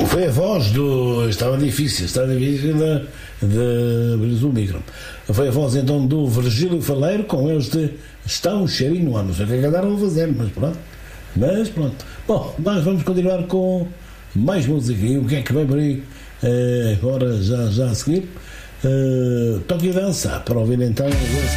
Foi a voz do. Estava difícil de abrir o micro. Foi a voz então do Virgílio Faleiro com este Está um cheirinho lá. Não sei o que é que andaram a fazer, mas pronto. Bom, nós vamos continuar com mais música. E o que é que vai por aí agora já a seguir? Toque e dança para ouvir então.